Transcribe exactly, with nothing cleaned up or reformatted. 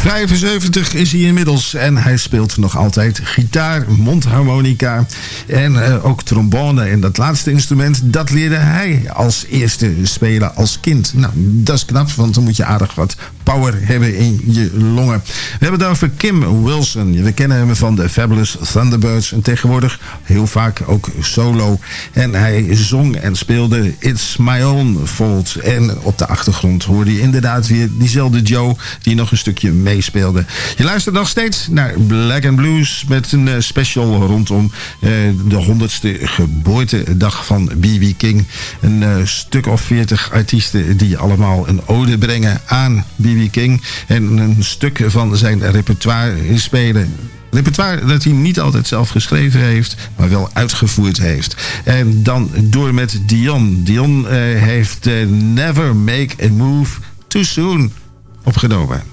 vijfenzeventig is hij inmiddels en hij speelt nog altijd gitaar, mondharmonica en uh, ook trombone. En dat laatste instrument, dat leerde hij als eerste spelen als kind. Nou, dat is knap, want dan moet je aardig wat power hebben in je longen. We hebben het over Kim Wilson. We kennen hem van de Fabulous Thunderbirds en tegenwoordig heel vaak ook solo. En hij zong en speelde It's My Own Fault. En op de achtergrond hoorde je inderdaad weer diezelfde Joe die nog een stukje meespeelde. Je luistert nog steeds naar Black and Blues met een uh, special rondom uh, de honderdste geboortedag van B B King. Een uh, stuk of veertig artiesten die allemaal een ode brengen aan B B King en een stuk van zijn repertoire spelen. Repertoire dat hij niet altijd zelf geschreven heeft, maar wel uitgevoerd heeft. En dan door met Dion. Dion uh, heeft uh, Never Make a Move Too Soon opgenomen.